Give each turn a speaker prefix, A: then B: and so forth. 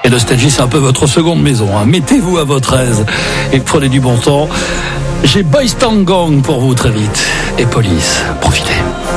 A: Et Nostalgie, c'est un peu votre seconde maison. Mettez-vous à votre aise et prenez du bon temps. J'ai Boys Town Gang pour vous très vite. Et Police, profitez.